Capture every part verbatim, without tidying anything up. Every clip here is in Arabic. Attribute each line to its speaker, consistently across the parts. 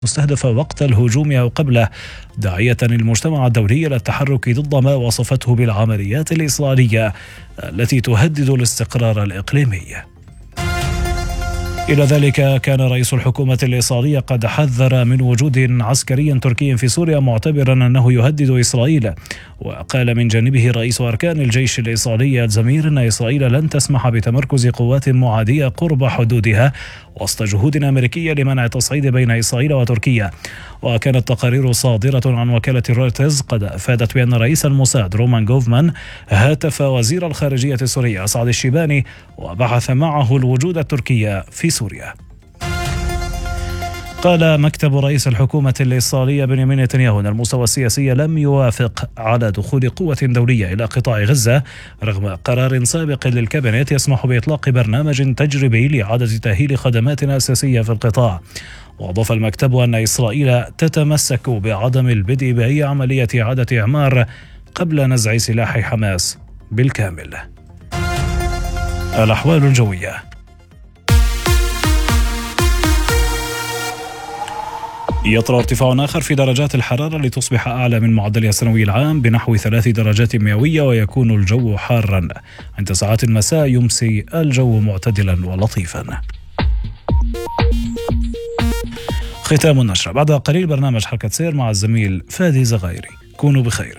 Speaker 1: مستهدفة وقت الهجوم أو قبله، داعية المجتمع الدولي إلى التحرك ضد ما وصفته بالعمليات الإسرائيلية التي تهدد الاستقرار الإقليمي. إلى ذلك كان رئيس الحكومة الإيصالية قد حذر من وجود عسكري تركي في سوريا، معتبرا أنه يهدد إسرائيل. وقال من جانبه رئيس أركان الجيش الإيصالي الزمير أن إسرائيل لن تسمح بتمركز قوات معادية قرب حدودها وسط جهود أمريكية لمنع التصعيد بين إسرائيل وتركيا. وكانت تقارير صادرة عن وكالة رويترز قد أفادت بأن رئيس الموساد رومان غوفمان هاتف وزير الخارجية السوري أسعد الشيباني وبحث معه الوجود التركي في سوريا. قال مكتب رئيس الحكومة الإسرائيلية بنيامين نتنياهو أن المستوى السياسي لم يوافق على دخول قوة دولية إلى قطاع غزة رغم قرار سابق للكابينت يسمح بإطلاق برنامج تجريبي لإعادة تأهيل خدمات أساسية في القطاع. وأضاف المكتب أن إسرائيل تتمسك بعدم البدء بأي عملية إعادة إعمار قبل نزع سلاح حماس بالكامل. الأحوال الجوية. يطرأ ارتفاع آخر في درجات الحرارة لتصبح أعلى من معدلها السنوي العام بنحو ثلاث درجات مئوية، ويكون الجو حارا. عند ساعات المساء يمسي الجو معتدلا ولطيفا. ختام النشرة. بعد قليل برنامج حركة سير مع الزميل فادي زغايري. كونوا بخير.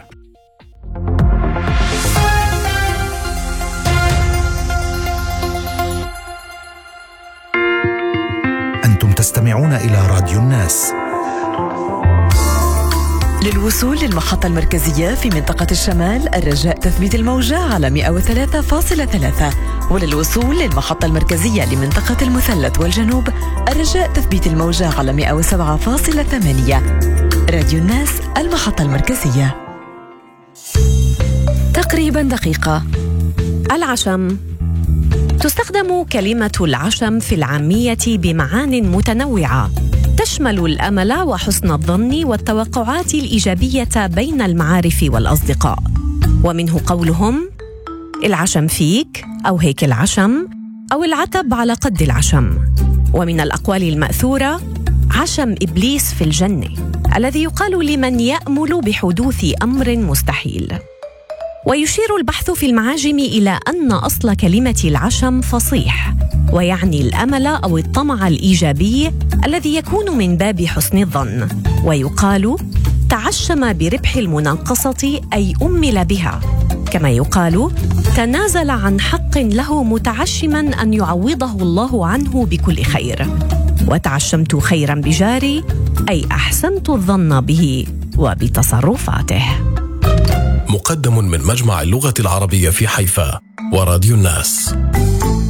Speaker 2: أنتم تستمعون إلى راديو الناس.
Speaker 3: للوصول للمحطة المركزية في منطقة الشمال الرجاء تثبيت الموجة على مئة وثلاثة فاصلة ثلاثة، وللوصول للمحطة المركزية لمنطقة المثلث والجنوب الرجاء تثبيت الموجة على مئة وسبعة فاصلة ثمانية. راديو الناس، المحطة المركزية.
Speaker 4: تقريبا دقيقة. العشم. تستخدم كلمة العشم في العامية بمعان متنوعة تشمل الأمل وحسن الظن والتوقعات الإيجابية بين المعارف والأصدقاء، ومنه قولهم العشم فيك، أو هيك العشم، أو العتب على قد العشم. ومن الأقوال المأثورة عشم إبليس في الجنة، الذي يقال لمن يأمل بحدوث أمر مستحيل. ويشير البحث في المعاجم إلى أن أصل كلمة العشم فصيح، ويعني الأمل أو الطمع الإيجابي الذي يكون من باب حسن الظن. ويقال تعشم بربح المناقصة، أي أمل بها، كما يقال تنازل عن حق له متعشما أن يعوضه الله عنه بكل خير. وتعشمت خيرا بجاري، أي أحسنت الظن به وبتصرفاته.
Speaker 5: مقدم من مجمع اللغة العربية في حيفا وراديو الناس.